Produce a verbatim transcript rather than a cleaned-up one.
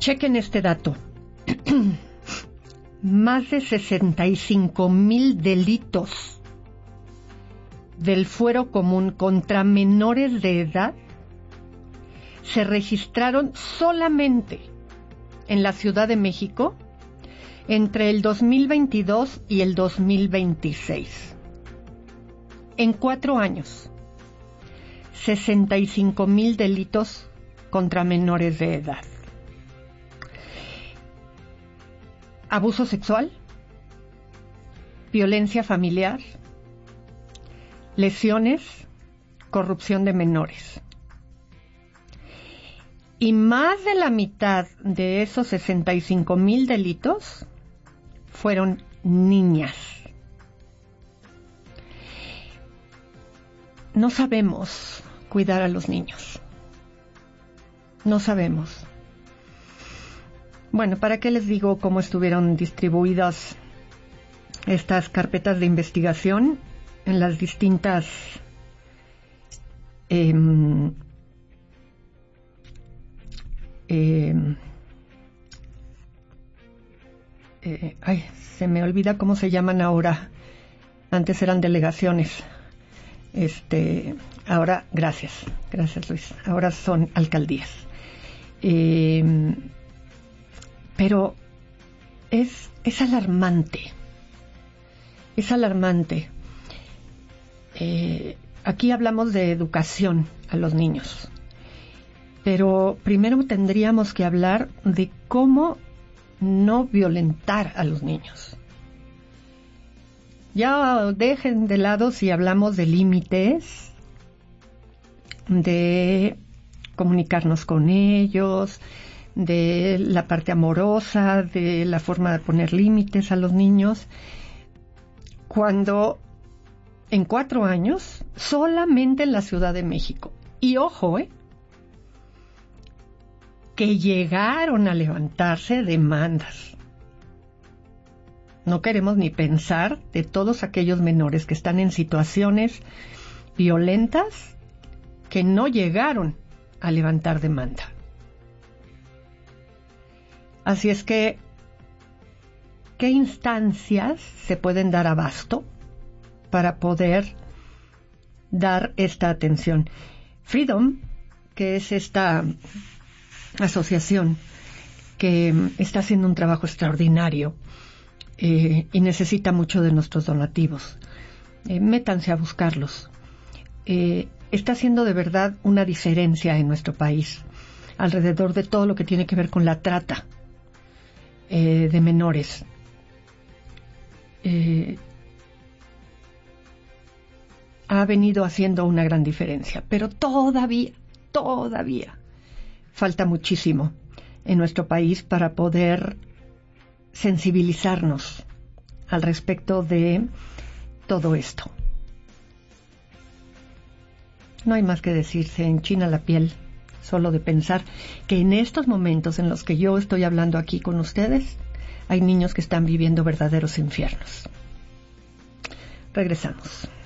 Chequen este dato. Más de sesenta y cinco mil delitos del fuero común contra menores de edad se registraron solamente en la Ciudad de México entre el dos mil veintidós y el dos mil veintiséis. En cuatro años, sesenta y cinco mil delitos contra menores de edad. Abuso sexual, violencia familiar, lesiones, corrupción de menores. Y más de la mitad de esos sesenta y cinco mil delitos fueron niñas. No sabemos cuidar a los niños. No sabemos. Bueno, ¿para qué les digo cómo estuvieron distribuidas estas carpetas de investigación en las distintas eh, eh, eh, ay, se me olvida cómo se llaman ahora. Antes eran delegaciones. Este, ahora, gracias, gracias Luis. Ahora son alcaldías. Eh, pero es, es alarmante. Es alarmante. Eh, aquí hablamos de educación a los niños, pero primero tendríamos que hablar de cómo no violentar a los niños. Ya dejen de lado si hablamos de límites, de comunicarnos con ellos, de la parte amorosa, de la forma de poner límites a los niños, cuando en cuatro años, solamente en la Ciudad de México, y ojo, ¿eh? que llegaron a levantarse demandas. No queremos ni pensar de todos aquellos menores que están en situaciones violentas que no llegaron a levantar demanda. Así es que, ¿qué instancias se pueden dar abasto para poder dar esta atención? Freedom, que es esta asociación que está haciendo un trabajo extraordinario eh, y necesita mucho de nuestros donativos. Eh, métanse a buscarlos. Eh, está haciendo de verdad una diferencia en nuestro país alrededor de todo lo que tiene que ver con la trata eh, de menores. Eh, ha venido haciendo una gran diferencia, pero todavía, todavía falta muchísimo en nuestro país para poder sensibilizarnos al respecto de todo esto. No hay más que decir, se enchina la piel solo de pensar que en estos momentos en los que yo estoy hablando aquí con ustedes, hay niños que están viviendo verdaderos infiernos. Regresamos.